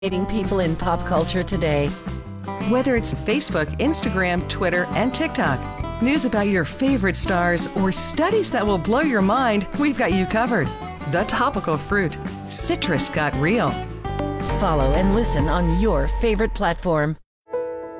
People in pop culture today. Whether it's Facebook, Instagram, Twitter, and TikTok, news about your favorite stars, or studies that will blow your mind, we've got you covered. The Topical Fruit. Citrus got real. Follow and listen on your favorite platform.